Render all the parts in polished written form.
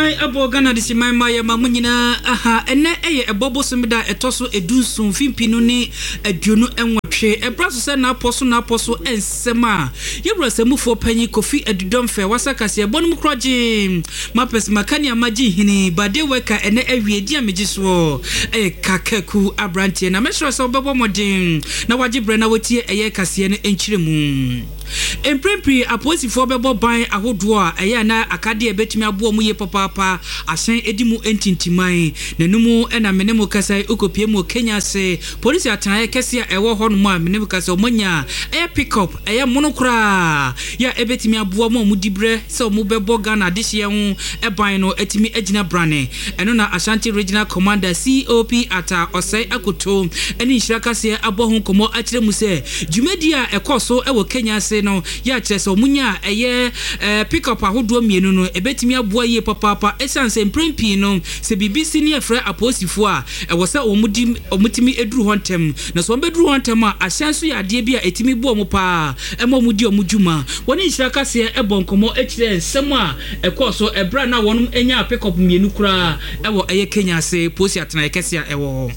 Aban Abogana de Simama Mamunina, aha, and a bobo sumida, a tosso, a dunsun, Fimpinuni, a juno and watche, a brass and apostle, and Sema. You were a move for penny coffee at the Dumfair, Wasakasi, a bonum crojim, Mappes Macania Magihini, Badeweka, and every damages war, a Kakeku, Abranti, and a measure of Babo Modin, Nawaji Brenawati, a Cassian, and Chirimun. Emprempri aposi for bebo ban ahodoa eya na akade betumi abo mu ye papa asen edimu entintimai nanumu ena menemu kasai ukopie mu Kenya se police atanaye kese ewo ho no mu menemu kasai omanya eya pick up eya monokra ya ebetumi abo mu dibre se omu bebo Ghana dehye hu eban no etimi agina brane eno na Ashanti Regional Commander COP ata osai akoto eni hyirakase abo ho komo akire mu se dwumedia ekoso ewo Kenya se no ya cheso munya eye pick up ahodo mienu no ebetimi aboa ye papa esanse mprempi no se BBC ne efra aposifo a ewo se omutimi eduru hontem na so beduru hontem a ahyanso ya ade bia etimi bo mu pa emomudi omudwuma woni nhiraka se ebonkomo ekire nsem a ekoso ebra na wonum enya pick up mienu kura ewo eye Kenya se posi atena ekese a ewo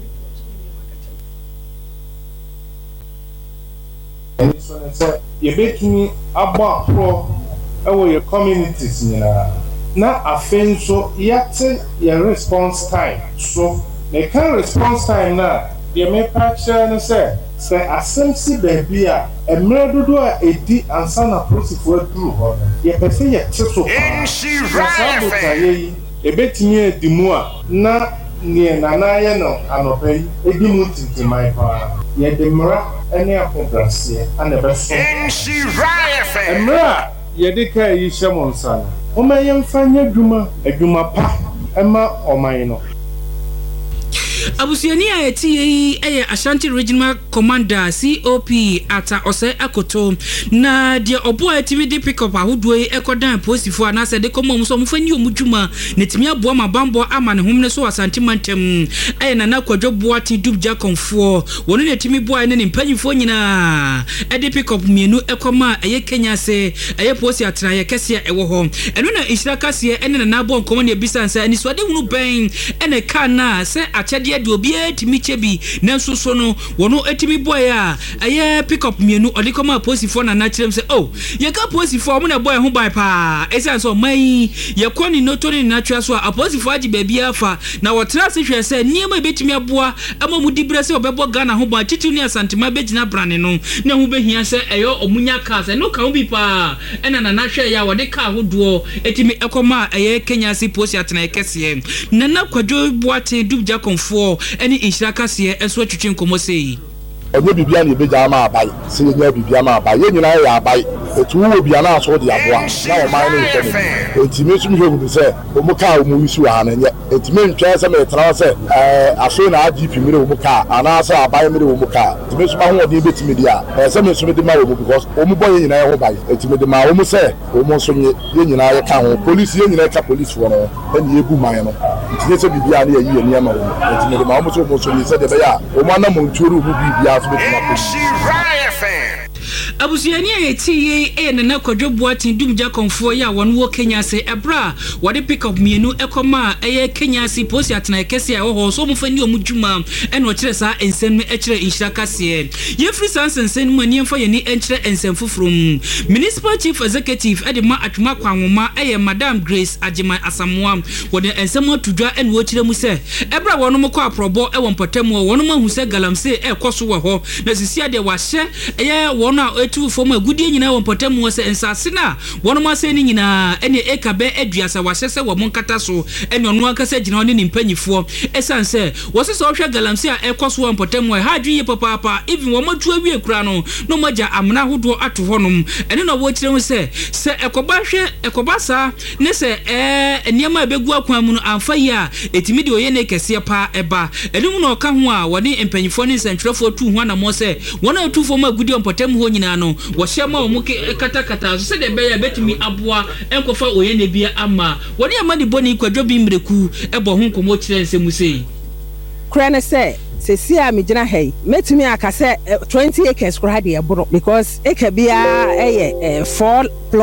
so you make me about pro your communities na afenso yate your response time so the kind response time na the me picture no say asemsi baby a emredodo a edi ansa na prosifo aduru ho ye pese ye tso ebetimi edimu a na nie nanaye no anopai edimu tintimai pa ye demra ene akobrase anebeso emra ye de kai yi hyemonsa o mayem fanya adwuma pa ema oman no Abusiani a eti eye Ashanti Regional Commander COP ata ose akoto na de obo etimi de pick up ahodo ekodan posifo anase de komo so mfani omudwuma netimi aboa mabambo ama ne homne so Asante mantem eye na kwadwo boati dubja konfo wono netimi boa ne mpanyifo nyina e de pick up mienu ekoma eye Kenya se eye posi atra ye kese ewo ho eno na ishiraka se ene na abo nkomo ne bisansa ani so de hunu ben ene kana se achade de obi etimi chebi nanso so no wono etimi boy a aye pick up mienu odikoma posifo na nachirem se oh ye ka posifo mo na boy ho bai pa esan so man ye kwani no to ni natural so aposifo agi baabi afa na wotra se hwe se niema betimi aboa ama mudibre se obebo Ghana ho ba titu ni asantema begina brane no na hu behia se eyo omunya ka se no ka ho bi pa ena na hwe ya wode ka hodo etimi ekoma aye Kenya si posi atena ekese na kwadwo boate dubja konfo any inshiraka se eso atwetwe nkomo sei onye bibia na ebeja ma abai se nye bibia ma abai ye nyina ya abai etu wo bia na so de aboa na o man no nteme etime sum hwe se o mu ka o mu wisu ha na nye etime ntwa se me tra se aso na agp mire o mu ka ana se abai mire o mu ka etime sum ho de betime dia se me sum de ma o mu because o mu boy nyina ye ho bai etime de ma o mu se o mu so nye ye nyina ye ka ho police ye nyina ka police wo no eni ebu man no etime se bibia na ye yi ni ama wo etime de ma o mu so nye se de be ya o mu na mo nturu o mu bibia Abusiani eti na kwadwo boatin dumja konfo ya wonwo Kenya se ebra wode pick up mienu ekoma eye Kenya si posi atena ekese a ho so mfani omudwuma eno kire sa ensem ekire inshiraka se ye free sansen mu ani emfa ye ni enkire ensem fufrum municipal chief executive edema atwuma kwanwoma eye Madam Grace Agema Asamoah wode ensem atudwa eno okire mu se ebra wono mkọ aprobo ewo mpotemu wono mahu se galamse ekoso wo ho na sisia de wahye eye wono etu fom agudie nyina wo mpotemu se ensase na wono ma se ni nyina ene ekabe aduasa wahye se wo monkata so ene ono akasa gina oni nimpanyifo esanse wo se so hwe galamse a ekoso wo mpotemu ha adwie papa even wo matu awie kura no no maja amna hodo ato honom ene no wo kire mu se ekoba hwe ekobasa ne se eniema ebegu akwan mu no amfa yi a etimi de oye ne kese pa eba ene mu no ka ho a woni empanyifo ne sentwefo tu ho na mo se wona atu fo ma agudie mpotemu ho nyina no wo hyema o mu katakata so se de be ya betimi aboa enkofa oye ne bia ama woni amani boni kwadwo bi mreku ebo ho nkomo kire nsemu sei kura ne se sesi a mejina hey metumi akase 20 acres kura de eboro because eke bia 4 plots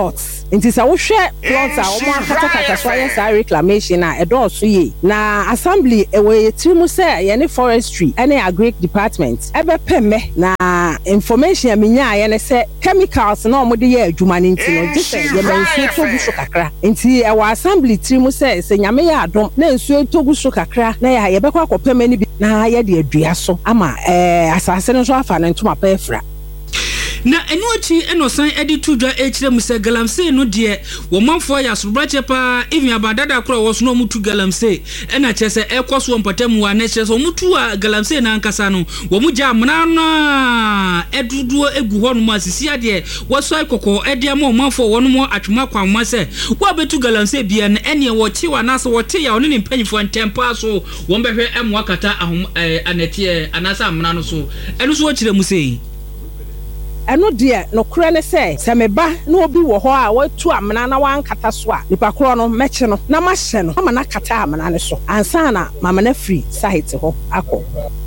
nti sa wo hwe plots a omo akata so aye sa reclamation a edonso ye na assembly ewe yetirimu se ye ne forestry ene agric department ebe pemme na information amenya aye ne se chemicals na omo de ye adwuma ne nti no gise ye mensu togu so kakra nti ewa assembly tirimu se nyame ya adom na nsu togu so kakra na ye bekwa akopemme ni bi na ye de adua so ama asase no so afa na ntoma pa efra na enuachi enosan edi tudwa echire mu se galamsey no de wo manfo ya sobrache pa even abadada kro wo so no mutu galamsey ena chese ekoso mpatam wa na chese mutu a galamsey na ankasa no wo mu ja amna na eduduo egu ho no ma sisi ade wo so ikoko ede ma manfo wo no mo atwuma kwanma se wo betu galamsey bia na ene wo chi wa na so wo te ya ono ni mpanyifo ntempa so wo mbehwe emu akata anete anasa amna no so eno so wo chire mu sei eno de no kura ne se meba na obi wo ho a watu amena na wankata so a nipa kro no meche no na mahye no ama na kata amena ne so ansa na mama na free site ho akọ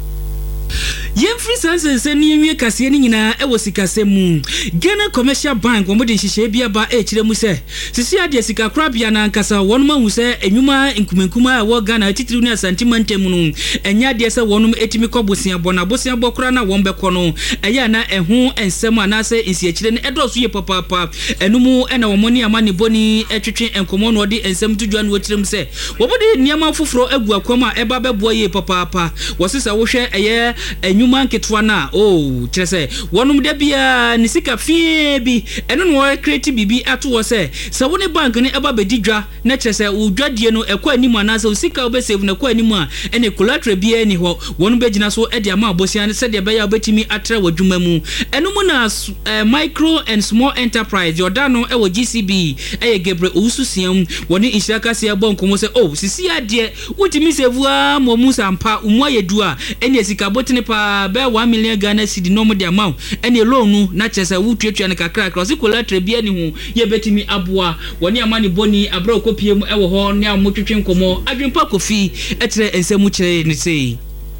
Yemfri sanse ni enwie kase ni nyina e wo sikasemu Ghana Commercial Bank wo mode nhihye bia ba e kire mu se sisi ade sika krabia na nkasa wonum ahu se enwuma nkumenkuma a wo Ghana titiri ni asantimantem no enya de se wonum etimi kobosia bona bosia bokora na won beko no eya na ehu ensem anase ensi kire ne edoso ye papa enumu ena wo moni amane boni etwetwe enkomo no de ensem tudwa no kire mu se wo mode niam foforo agu akwama eba bebo ye papa wo sisa wo hwe eye nyuma nketwa na kyerese wonum da bia ni sika fie bi eno no create bibi ato wo se woni bank ni eba bedidwa na kyerese udwadie no ekwa animu anase o sika obesave na kwa animu a ene collateral bia ni ho wonum begina so ede ama abosia ne se de be ya obetimi atre wadwuma mu eno mu na micro and small enterprise yodano e wo GCB eye Gebre Owususiam woni inshaka se bank mo se sisi ade wutimi sevua mo musa mpa umu ayedu a ene sika botini pa be 1 million Ghana cedi no mo de amount ene loan na chese wutuatua ne kakra cross collateral bia ni hu ye betimi aboa woni amani boni abra okopiem e wo ho ne amotwetwe nkomo adwempa kofi etre ensemu kire ni sei.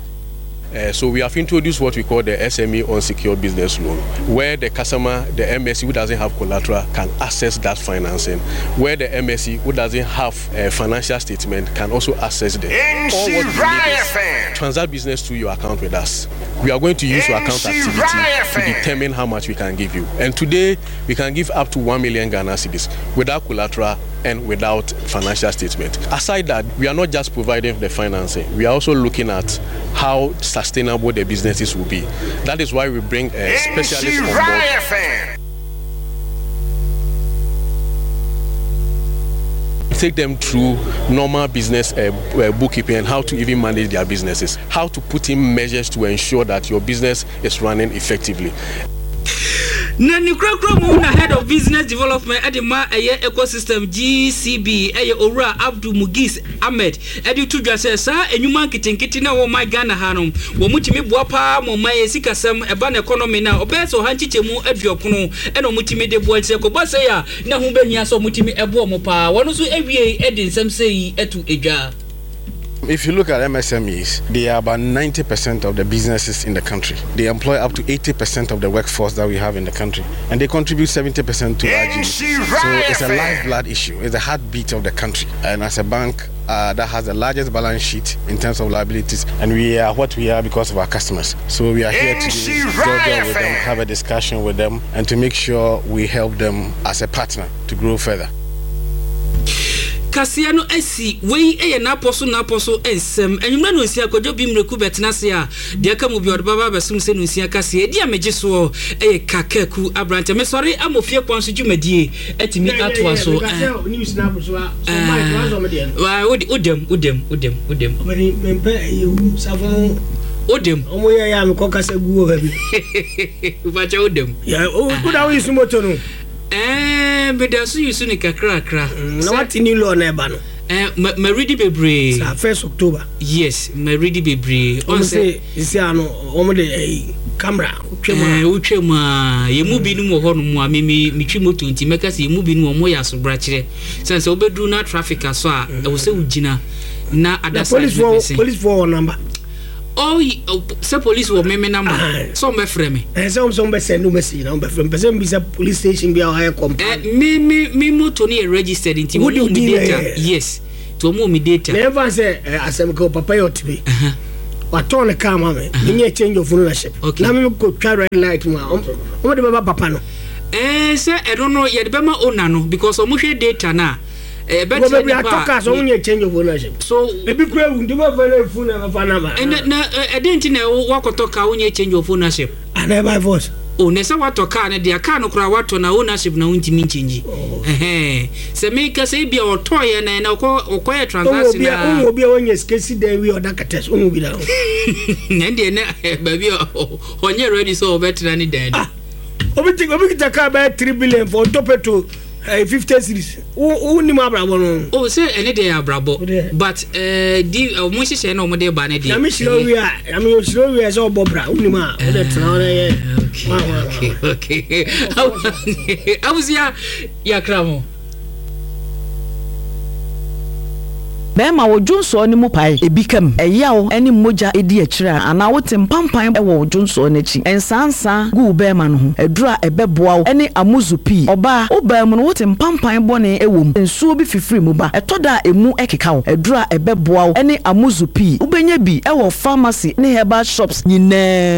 So we have introduced what we call the SME unsecured business loan, where the customer, the MSE who doesn't have collateral, can access that financing, where the MSE who doesn't have a financial statement can also access them. All what we need is transact business through your account with us. We are going to use your account activity to determine how much we can give you. And today, we can give up to 1 million Ghana cedis without collateral and without financial statement. Aside that, we are not just providing the financing, we are also looking at how sustainable the businesses will be. That is why we bring a specialist on board. Take them through normal business bookkeeping and how to even manage their businesses, how to put in measures to ensure that your business is running effectively. Nani Krakra Muna, head of business development at the ecosystem GCB, Ora Abdul Mugis Ahmed, Edu Tudra says, sir, and you marketing Kitina or my Ghana Hanum, Womutimi Wapa, Momay Sikasam, a ban economy now, Obeso Hantichemu, Ediokuno, and Omutimi de Boiseko Basaya, Nahumenia, so Mutimi Ebomopa, one also every Edin, some say, Etu Eja. If you look at MSMEs, they are about 90% of the businesses in the country. They employ up to 80% of the workforce that we have in the country. And they contribute 70% to our GDP. So it's a lifeblood issue. It's the heartbeat of the country. And as a bank that has the largest balance sheet in terms of liabilities, and we are what we are because of our customers. So we are here to Georgia with them, have a discussion with them, and to make sure we help them as a partner to grow further. Kasiano esi wei na poso ensem enwuma no nsia kojo bi mreku betena se a de aka mu bi odbaba basum se no nsia kase di ameje so kakaku abrante me sori amofie kwanso dwumadie etimi atwa so news na bo so mic wazo me de wa udem mari mempe savon odem omo ya me kokasa guo ha bi bacha odem ya kuda wi sumoto no bedasu yusu ni kakra na wati ni lo na eba no Maridi Bebre 1st October. Yes, Maridi Bebre. On say ano omo de camera utwema ye mu bi nu ho no mu amemi mitwimoto nti meka se ye mu bi nu omo ya so bra kire sense obedu na traffic aso a e wo se ugina na adasa police for number oh say police wo me number so me frame me some be send no message na be frame person be say police station be a compound me motor ni registered into me data yes to mo me data never say asem ko papa yotibe waton the car mama me change of ownership na me go try red light ma o de baba papa no say I don't know ye de be ma owner no because o mo hwe data na better talk so we change of ownership so e be kura we dey very full na na didn't know what talk we change of ownership and I buy voice oh ne say what car na dia car no kura what na ownership na untimi change se make say bia otoye na okoye transaction na obi onye skesi den we oda kates onu bi da na de na baby onye ready so better ni den obi kita car by 3 billion for topeto 50 series who ni ma brabo no oh say any day brabo but di mo hihye na mo de ba na di na me shiro we as obo bra who ni ma o de tna na ye okay awusia ya kramo bema wo dwonso ne mu pai ebi kam eyawo ene moja edi akira ana wote mpampan e wo dwonso ne chi ensansa gu bema no ho edura ebeboa ene amuzupi oba obam no wote mpampan bone ewom ensuo bi fifiri mu ba etoda emu ekeka wo edura ebeboa ene amuzupi ubenya bi e wo pharmacy ne herbal shops nyina